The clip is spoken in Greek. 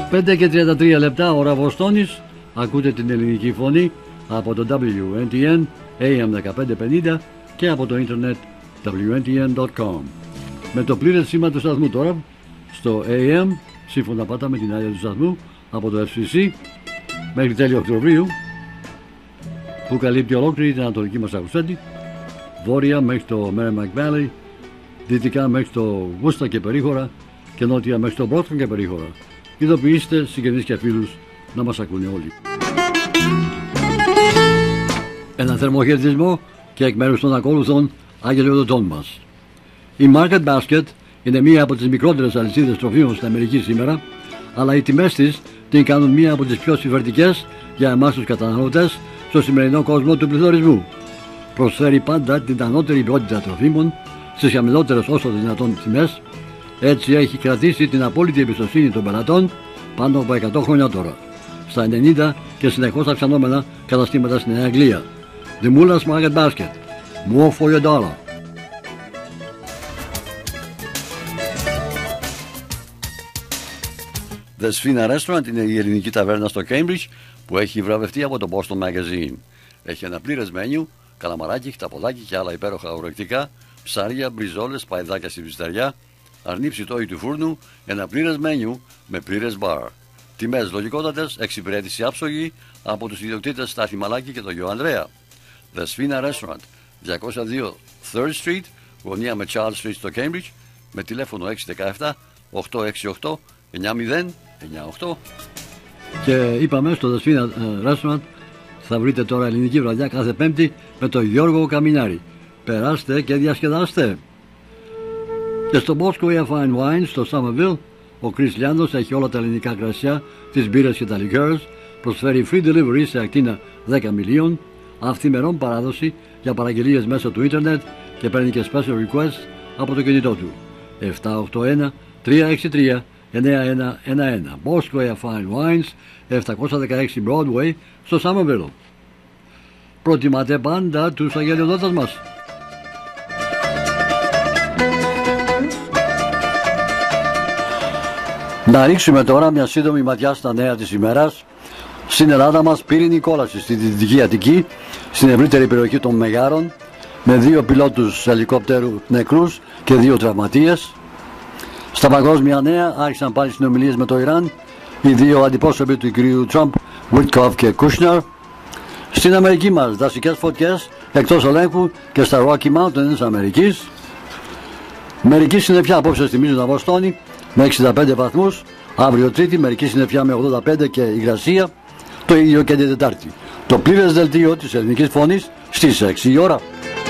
5 και 33 λεπτά ώρα Βοστόνης. Ακούτε την ελληνική φωνή από το WNTN AM 1550 και από το ίντερνετ WNTN.com. Με το πλήρες σήμα του σταθμού τώρα στο AM, σύμφωνα πάντα με την άδεια του σταθμού από το FCC, μέχρι τέλειο Οκτωβρίου, που καλύπτει ολόκληρη την ανατολική μας ακουστέντη, βόρεια μέχρι το Merrimack Valley, δυτικά μέχρι το Worcester και περίχωρα και νότια μέχρι το Broughton και περίχωρα. Ειδοποιήστε συγγενείς και φίλους να μας ακούνε όλοι. Ένα θερμό χαιρετισμό και εκ μέρους των ακόλουθων αγγελιοδοτών μας. Η Market Basket είναι μία από τις μικρότερες αλυσίδες τροφίμων στην Αμερική σήμερα, αλλά οι τιμές της την κάνουν μία από τις πιο συμφερτικές για εμάς τους καταναλωτές στο σημερινό κόσμο του πληθωρισμού. Προσφέρει πάντα την ανώτερη ποιότητα τροφίμων στις χαμηλότερες όσο δυνατόν τιμές. Έτσι έχει κρατήσει την απόλυτη εμπιστοσύνη των πελατών πάνω από 100 χρόνια τώρα, στα 90 και συνεχώς αυξανόμενα καταστήματα στην Νέα Αγγλία. The Mullers Market Basket. More for your dollar. The Sfina Restaurant είναι η ελληνική ταβέρνα στο Cambridge που έχει βραβευτεί από το Boston Magazine. Έχει ένα πλήρες μένιου, καλαμαράκι, χταποδάκι και άλλα υπέροχα ορεκτικά, ψάρια, μπριζόλες, παϊδάκια στη βυσταριά, αρνί ψητόι του φούρνου, ένα πλήρες μένιου με πλήρες μπαρ. Τιμές λογικότατες, εξυπηρέτηση άψογη από τους ιδιοκτήτες Στάθη Μαλάκη και τον Γιο Ανδρέα. The Sfina Restaurant, 202 3rd Street, γωνία με Charles Street στο Cambridge, με τηλέφωνο 617 868 9098. Και είπαμε στο The Sfina Restaurant θα βρείτε τώρα ελληνική βραδιά κάθε Πέμπτη με τον Γιώργο Καμινάρη. Περάστε και διασκεδάστε. Και στο Bosco Fine Wine στο Somerville, ο Chris Λιάνδος έχει όλα τα ελληνικά κρασιά, τις μπύρες και τα liqueurs, προσφέρει free delivery σε ακτίνα 10 μιλίων, αυθημερών παράδοση για παραγγελίες μέσω του ίντερνετ και παίρνει και special request από το κινητό του. 781-363-9111 Bosco Fine Wines, 716 Broadway στο Somerville. Προτιμάτε πάντα τους αγγελιοδότες μας. Να ρίξουμε τώρα μια σύντομη ματιά στα νέα της ημέρας. Στην Ελλάδα μας πύρινη κόλαση στη Δυτική Αττική, στην ευρύτερη περιοχή των Μεγάρων, με 2 πιλότους ελικόπτερου νεκρούς και 2 τραυματίες. Στα παγκόσμια νέα άρχισαν πάλι συνομιλίες με το Ιράν οι 2 αντιπρόσωποι του κυρίου Τραμπ, Witkoff και Kushner. Στην Αμερική μας δασικές φωτιές εκτός ελέγχου και στα Rocky Mountains Αμερικής. Μερική συννεφιά απόψε στη Μίζωνα Βοστόνη με 65 βαθμούς, αύριο Τρίτη μερική συννεφιά με 85 και υγρασία, το ίδιο και την Τετάρτη. Το πλήρες δελτίο της ελληνικής φωνής στις 6 η ώρα.